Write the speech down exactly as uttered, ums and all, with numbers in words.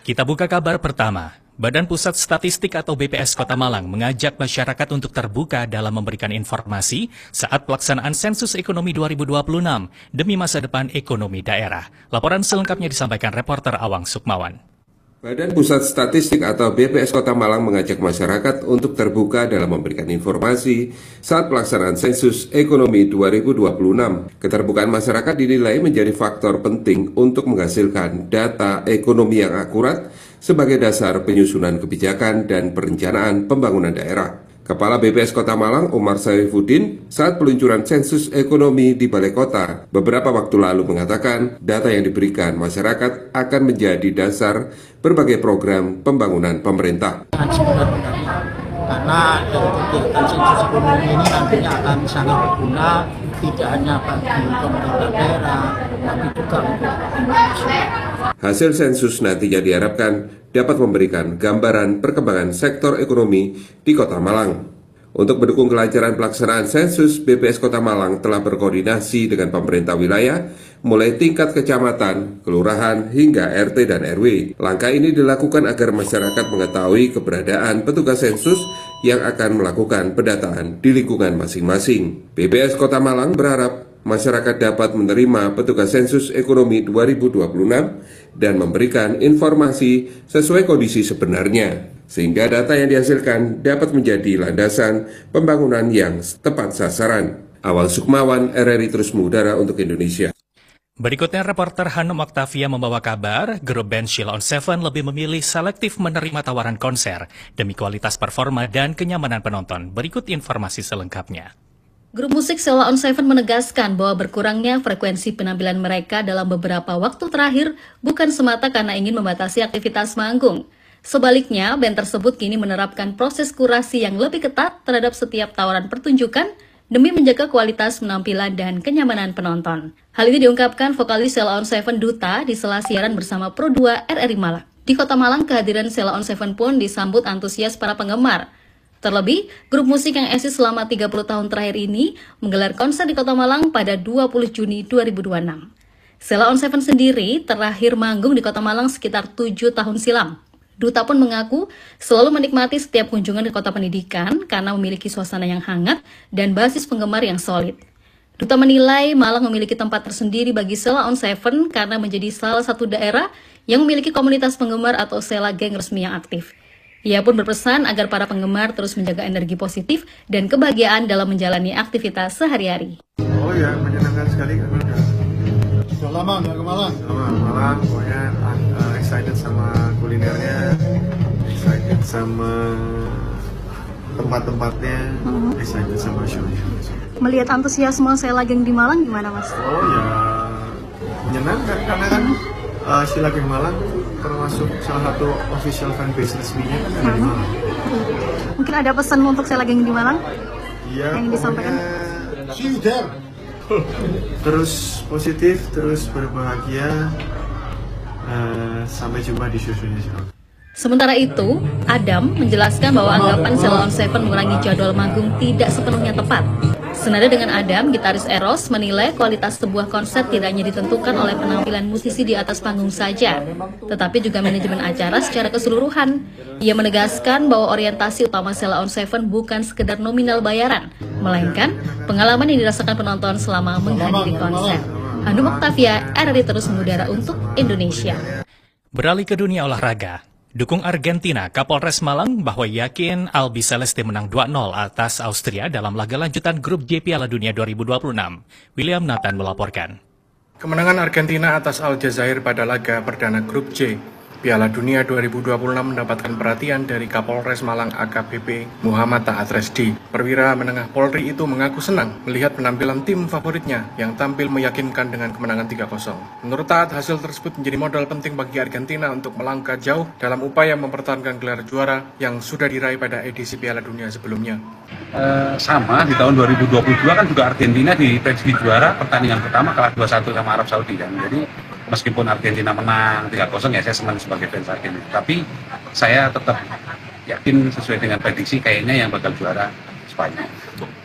Kita buka kabar pertama. Badan Pusat Statistik atau B P S Kota Malang mengajak masyarakat untuk terbuka dalam memberikan informasi saat pelaksanaan sensus ekonomi dua ribu dua puluh enam demi masa depan ekonomi daerah. Laporan selengkapnya disampaikan reporter Awang Sukmawan. Badan Pusat Statistik atau B P S Kota Malang mengajak masyarakat untuk terbuka dalam memberikan informasi saat pelaksanaan sensus ekonomi dua ribu dua puluh enam. Keterbukaan masyarakat dinilai menjadi faktor penting untuk menghasilkan data ekonomi yang akurat sebagai dasar penyusunan kebijakan dan perencanaan pembangunan daerah. Kepala B P S Kota Malang, Umar Sarifuddin, saat peluncuran sensus ekonomi di Balai Kota beberapa waktu lalu mengatakan data yang diberikan masyarakat akan menjadi dasar berbagai program pembangunan pemerintah. Sebenarnya, karena dari kegiatan sensus ekonomi ini nantinya akan sangat berguna tidak hanya bagi pemerintah daerah, tapi juga untuk masyarakat. Hasil sensus nantinya diharapkan dapat memberikan gambaran perkembangan sektor ekonomi di Kota Malang. Untuk mendukung kelancaran pelaksanaan sensus, B P S Kota Malang telah berkoordinasi dengan pemerintah wilayah, mulai tingkat kecamatan, kelurahan, hingga R T dan R W. Langkah ini dilakukan agar masyarakat mengetahui keberadaan petugas sensus yang akan melakukan pendataan di lingkungan masing-masing. B P S Kota Malang berharap masyarakat dapat menerima petugas sensus ekonomi dua ribu dua puluh enam dan memberikan informasi sesuai kondisi sebenarnya, sehingga data yang dihasilkan dapat menjadi landasan pembangunan yang tepat sasaran. Awang Sukmawan, R R I Terus Mengudara untuk Indonesia. Berikutnya, reporter Hanum Octavia membawa kabar, grup band Sheila on Seven lebih memilih selektif menerima tawaran konser demi kualitas performa dan kenyamanan penonton. Berikut informasi selengkapnya. Grup musik Sheila on Seven menegaskan bahwa berkurangnya frekuensi penampilan mereka dalam beberapa waktu terakhir bukan semata karena ingin membatasi aktivitas manggung. Sebaliknya, band tersebut kini menerapkan proses kurasi yang lebih ketat terhadap setiap tawaran pertunjukan demi menjaga kualitas penampilan dan kenyamanan penonton. Hal ini diungkapkan vokalis Sheila on Seven Duta di sela siaran bersama Pro dua R R I Malang. Di Kota Malang, kehadiran Sheila on Seven pun disambut antusias para penggemar. Terlebih, grup musik yang eksis selama tiga puluh tahun terakhir ini menggelar konser di Kota Malang pada dua puluh Juni dua ribu dua puluh enam. Sheila on Seven sendiri terakhir manggung di Kota Malang sekitar tujuh tahun silam. Duta pun mengaku selalu menikmati setiap kunjungan ke kota pendidikan karena memiliki suasana yang hangat dan basis penggemar yang solid. Duta menilai Malang memiliki tempat tersendiri bagi Sheila on Seven karena menjadi salah satu daerah yang memiliki komunitas penggemar atau Sheila Gang resmi yang aktif. Ia pun berpesan agar para penggemar terus menjaga energi positif dan kebahagiaan dalam menjalani aktivitas sehari-hari. Oh ya, menyenangkan sekali karena Sudah lama nggak ke Malang? Lama, Malang, pokoknya uh, excited sama kulinernya, excited sama tempat-tempatnya, uh-huh. excited sama show-nya. Melihat antusiasme Sheila Gang di Malang gimana, Mas? Oh ya, menyenangkan karena kan uh, Sheila Gang Malang termasuk salah satu official fanbase resminya kan dari Malang. Mungkin ada pesan untuk Sheila Gang di Malang ya, yang disampaikan? See you there. Terus positif, terus berbahagia, uh, sampai jumpa di show-shownya Sheila. Sementara itu, Adam menjelaskan bahwa anggapan Sheila on Seven mengurangi jadwal manggung tidak sepenuhnya tepat. Senada dengan Adam, gitaris Eros menilai kualitas sebuah konser tidak hanya ditentukan oleh penampilan musisi di atas panggung saja, tetapi juga manajemen acara secara keseluruhan. Ia menegaskan bahwa orientasi utama Sheila on Seven bukan sekedar nominal bayaran, melainkan pengalaman yang dirasakan penonton selama menghadiri konser. Hanum Octavia, R R I Terus Mengudara untuk Indonesia. Beralih ke dunia olahraga. Dukung Argentina, Kapolres Malang bahwa yakin Albi Celeste menang dua nol atas Austria dalam laga lanjutan grup J Piala Dunia dua ribu dua puluh enam. William Nathan melaporkan. Kemenangan Argentina atas Aljazair pada laga perdana grup J Piala Dunia dua ribu dua puluh enam mendapatkan perhatian dari Kapolres Malang A K B P Muhammad Taat Resdi. Perwira menengah Polri itu mengaku senang melihat penampilan tim favoritnya yang tampil meyakinkan dengan kemenangan tiga kosong. Menurut Taat, hasil tersebut menjadi modal penting bagi Argentina untuk melangkah jauh dalam upaya mempertahankan gelar juara yang sudah diraih pada edisi Piala Dunia sebelumnya. E, sama, di tahun dua ribu dua puluh dua kan juga Argentina diprediksi juara, pertandingan pertama kalah dua satu sama Arab Saudi kan. Jadi meskipun Argentina menang tiga kosong ya saya senang sebagai fans Argentina. Tapi saya tetap yakin sesuai dengan prediksi kayaknya yang bakal juara Spanyol.